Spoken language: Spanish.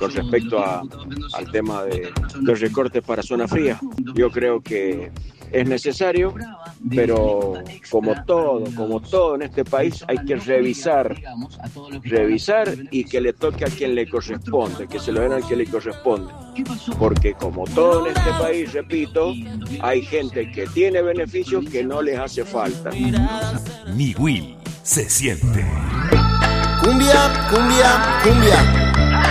con respecto al tema del recorte para zona fría. Yo creo que es necesario, pero como todo en este país hay que revisar y que le toque a quien le corresponde, que se lo den al que le corresponde. Porque como todo en este país, repito, hay gente que tiene beneficios que no les hace falta. Mi Will se siente. Cumbia, cumbia, cumbia.